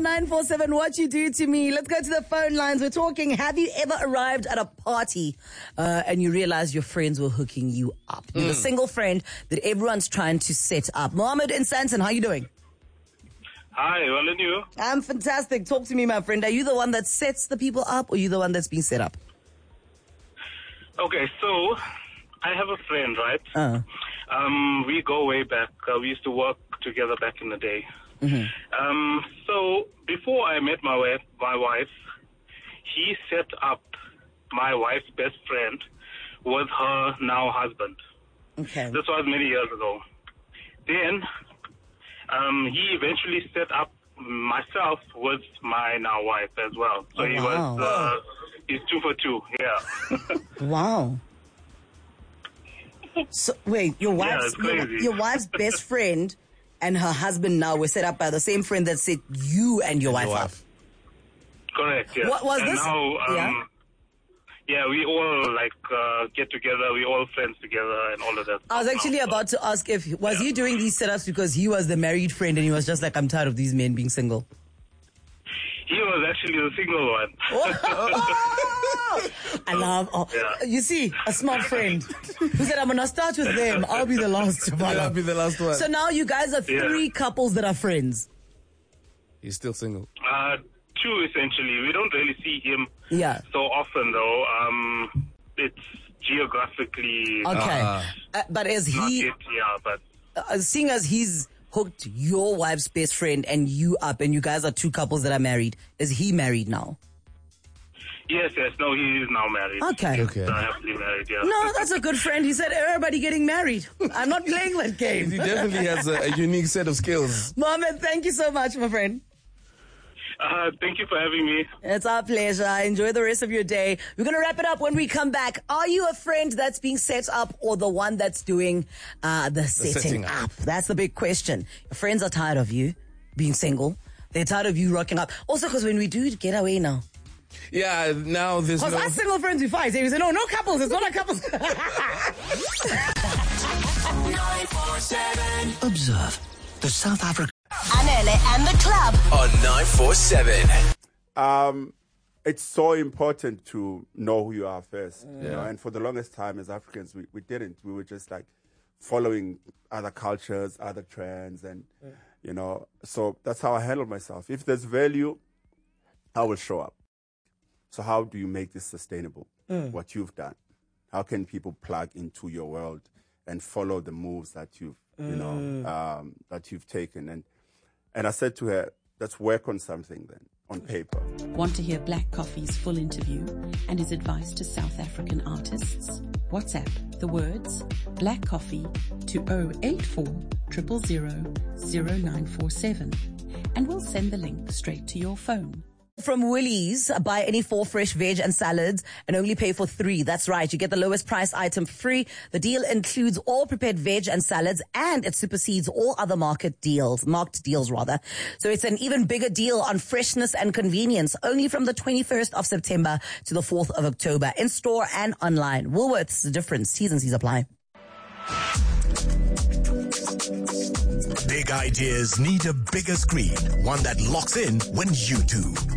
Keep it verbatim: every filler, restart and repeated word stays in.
nine four seven, what you do to me. Let's go to the phone lines. We're talking, have you ever arrived at a party uh, and you realize your friends were hooking you up? You're mm. the single friend that everyone's trying to set up. Mohammed in Sandton, how you doing? Hi, well and you? I'm fantastic. Talk to me, my friend. Are you the one that sets the people up or are you the one that's being set up? Okay, so I have a friend, right? Uh. Um, we go way back. Uh, we used to work together back in the day. Mm-hmm. Um, so before I met my wife, my wife, he set up my wife's best friend with her now husband. Okay. This was many years ago. Then um, he eventually set up myself with my now wife as well. So oh, he wow. was uh, he's two for two. Yeah. Wow. So wait, your wife's yeah, your, your wife's best friend and her husband now were set up by the same friend that set you and your and wife your up. Wife. Correct. Yes. What was and this? Now, um, yeah. Yeah, we all like uh, get together. We all friends together and all of that. I was actually now, about so. to ask if was yeah. he doing these setups because he was the married friend and he was just like, I'm tired of these men being single. He was actually the single one. Oh, I love. Oh, yeah. You see, a smart friend who said, "I'm gonna start with them. I'll be the last to follow." I'll be the last one. So now you guys are three yeah. couples that are friends. He's still single. Uh, two essentially. We don't really see him. Yeah. So often though. Um, it's geographically. Okay. Uh, uh, but is he? Yet, yeah, but uh, seeing as he's hooked your wife's best friend and you up, and you guys are two couples that are married. Is he married now? Yes, yes. No, he is now married. Okay. Okay. Uh, happily married, yeah. No, that's a good friend. He said everybody getting married. I'm not playing that game. He definitely has a, a unique set of skills. Mohammed, thank you so much, my friend. Uh, thank you for having me. It's our pleasure. Enjoy the rest of your day. We're going to wrap it up when we come back. Are you a friend that's being set up or the one that's doing uh, the, the setting, setting up? up? That's the big question. Your friends are tired of you being single. They're tired of you rocking up. Also, because when we do get away now. Yeah, now there's no... Because our single friends we fight. They say, no, no couples. It's not a couples. nine four seven. Observe the South Africa. Anele and the club on nine four seven. Um, it's so important to know who you are first. Yeah. You know? And for the longest time as Africans, we, we didn't. We were just like following other cultures, other trends, and, yeah. you know, so that's how I handle myself. If there's value, I will show up. So how do you make this sustainable? Mm. What you've done? How can people plug into your world and follow the moves that you've, mm. you know, um, that you've taken? And And I said to her, let's work on something then, on paper. Want to hear Black Coffee's full interview and his advice to South African artists? WhatsApp the words Black Coffee to zero eight four zero zero zero zero nine four seven and we'll send the link straight to your phone. From Woolies, buy any four fresh veg and salads and only pay for three. That's right. You get the lowest price item for free. The deal includes all prepared veg and salads and it supersedes all other market deals, marked deals rather. So it's an even bigger deal on freshness and convenience only from the twenty-first of September to the fourth of October in store and online. Woolworths, the difference. T's and C's apply. Big ideas need a bigger screen, one that locks in when you do.